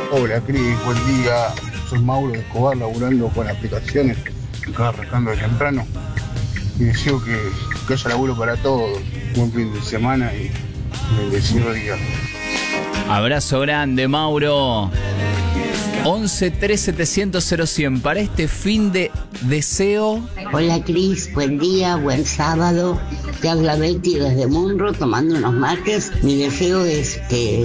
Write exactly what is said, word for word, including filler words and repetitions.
Hola Cris, buen día. Soy Mauro de Escobar, laburando con aplicaciones, acá arrancando de temprano. Y deseo que, que haya laburo para todos. Buen fin de semana y bendecido día. Abrazo grande, Mauro. once tres setecientos cero cien para este fin de deseo. Hola Cris, buen día, buen sábado. Te habla Betty desde Munro tomando unos mates. Mi deseo es que